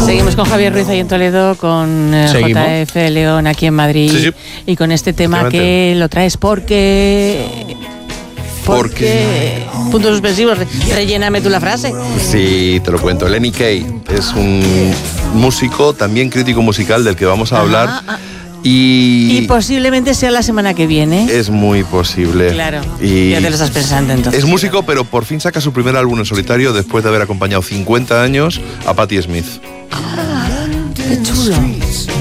Seguimos con Javier Ruiz ahí en Toledo, con JF León aquí en Madrid, sí. Y con este tema que lo traes porque... Puntos suspensivos, relléname tú la frase. Sí, te lo cuento. Lenny Kaye es un músico, también crítico musical, del que vamos a hablar. Y posiblemente sea la semana que viene. Es muy posible. Claro, ya te lo estás pensando entonces. Es músico, pero por fin saca su primer álbum en solitario después de haber acompañado 50 años a Patti Smith. ¡Qué chulo!